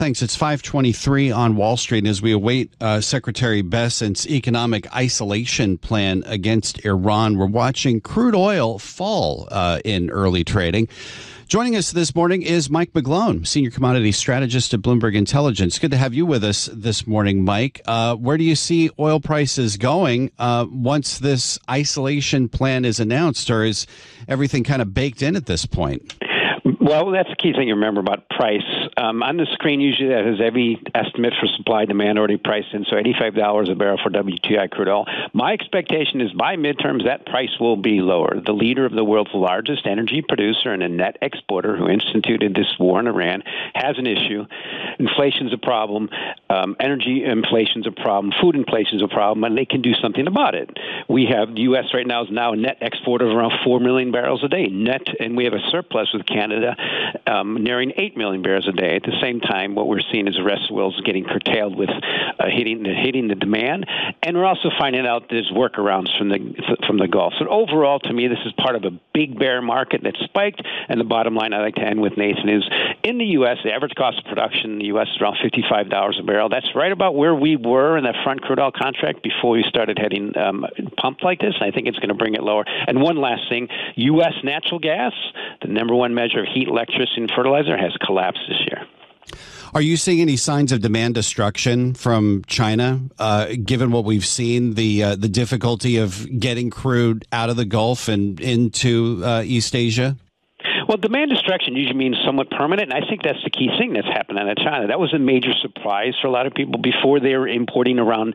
Thanks. It's 5:23 on Wall Street as we await Secretary Bessent's economic isolation plan against Iran. We're watching crude oil fall in early trading. Joining us this morning is Mike McGlone, Senior Commodity Strategist at Bloomberg Intelligence. Good to have you with us this morning, Mike. Where do you see oil prices going once this isolation plan is announced, or is everything kind of baked in at this point? Well, that's the key thing to remember about price. On the screen, usually that has every estimate for supply demand already priced in, so $85 a barrel for WTI crude oil. My expectation is by midterms that price will be lower. The leader of the world's largest energy producer and a net exporter who instituted this war in Iran has an issue. Inflation's a problem. Energy inflation's a problem. Food inflation's a problem, and they can do something about it. We have the U.S. right now is now a net exporter of around 4 million barrels a day net, and we have a surplus with Canada nearing 8 million barrels a day. At the same time, what we're seeing is the rest of the world is getting curtailed with hitting the demand, and we're also finding out there's workarounds from the Gulf. So overall, to me, this is part of a big bear market that spiked. And the bottom line I'd like to end with, Nathan, is in the U.S., the average cost of production in the U.S. is around $55 a barrel. That's right about where we were in that front crude oil contract before we started heading pumped like this. And I think it's going to bring it lower. And one last thing, U.S. natural gas, the number one measure of heat, electricity, and fertilizer, has collapsed this year. Are you seeing any signs of demand destruction from China, given what we've seen, the difficulty of getting crude out of the Gulf and into East Asia? Well, demand destruction usually means somewhat permanent, and I think that's the key thing that's happened out of China. That was a major surprise for a lot of people. Before, they were importing around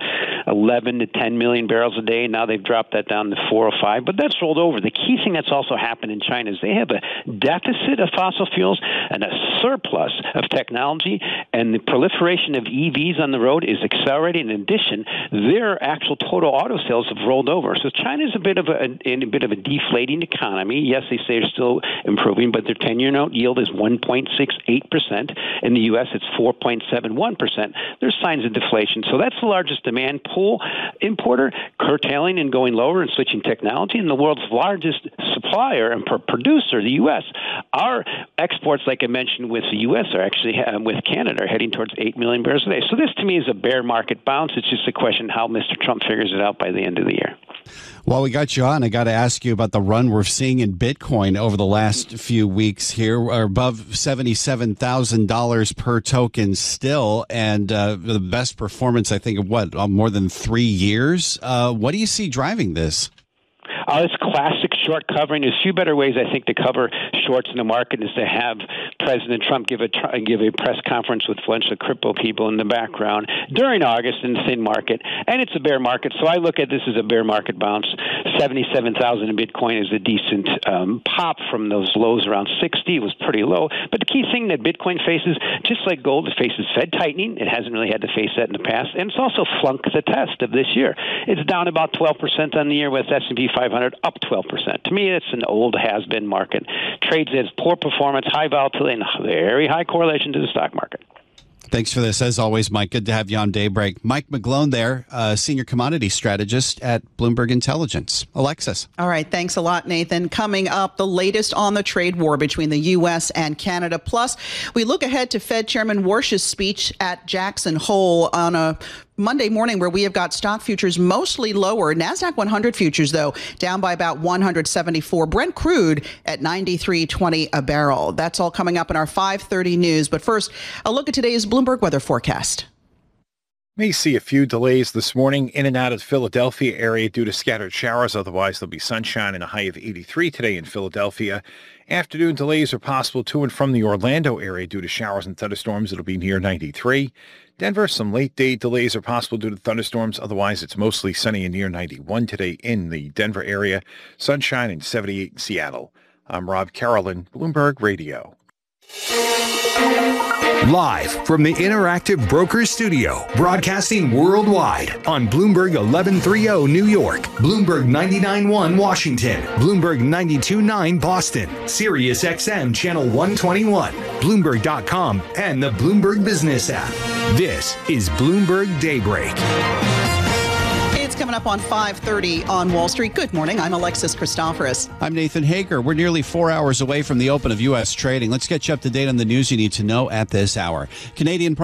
11 to 10 million barrels a day. Now they've dropped that down to 4 or 5, but that's rolled over. The key thing that's also happened in China is they have a deficit of fossil fuels and a surplus of technology, and the proliferation of EVs on the road is accelerating. In addition, their actual total auto sales have rolled over. So China is in a bit of a deflating economy. Yes, they say they're still improving, but their 10-year note yield is 1.68%. In the U.S., it's 4.71%. There's signs of deflation. So that's the largest demand pool importer, curtailing and going lower and switching technology. And the world's largest supplier and producer, the U.S., our exports, like I mentioned with the U.S., are actually with Canada, are heading towards 8 million barrels a day. So this, to me, is a bear market bounce. It's just a question how Mr. Trump figures it out by the end of the year. While we got you on, I got to ask you about the run we're seeing in Bitcoin over the last few weeks here. We're above $77,000 per token still, and the best performance, I think, of more than 3 years. What do you see driving this? It's classic short covering. There's a few better ways, I think, to cover shorts in the market is to have President Trump give a press conference with a bunch of crypto people in the background during August in the thin market, and it's a bear market. So I look at this as a bear market bounce. 77,000 in Bitcoin is a decent pop from those lows around 60. It was pretty low. But the key thing that Bitcoin faces, just like gold, it faces Fed tightening. It hasn't really had to face that in the past, and it's also flunked the test of this year. It's down about 12% on the year with S&P 500 up 12%. To me, it's an old has-been market. Trades as poor performance, high volatility, and very high correlation to the stock market. Thanks for this, as always, Mike. Good to have you on Daybreak. Mike McGlone there, Senior Commodity Strategist at Bloomberg Intelligence. Alexis. All right. Thanks a lot, Nathan. Coming up, the latest on the trade war between the U.S. and Canada. Plus, we look ahead to Fed Chairman Warsh's speech at Jackson Hole on a Monday morning, where we have got stock futures mostly lower. NASDAQ 100 futures, though, down by about 174. Brent crude at $93.20 a barrel. That's all coming up in our 5:30 news. But first, a look at today's Bloomberg weather forecast. May see a few delays this morning in and out of the Philadelphia area due to scattered showers. Otherwise, there'll be sunshine and a high of 83 today in Philadelphia. Afternoon delays are possible to and from the Orlando area due to showers and thunderstorms. It'll be near 93. Denver, some late-day delays are possible due to thunderstorms. Otherwise, it's mostly sunny and near 91 today in the Denver area. Sunshine and 78 in Seattle. I'm Rob Carolyn, Bloomberg Radio. Live from the Interactive Brokers Studio, broadcasting worldwide on Bloomberg 1130 New York, Bloomberg 99.1 Washington, Bloomberg 92.9 Boston, Sirius XM Channel 121, Bloomberg.com, and the Bloomberg Business app. This is Bloomberg Daybreak. coming up on 5:30 on Wall Street. Good morning. I'm Alexis Christoforous. I'm Nathan Hager. We're nearly 4 hours away from the open of U.S. trading. Let's get you up to date on the news you need to know at this hour. Canadian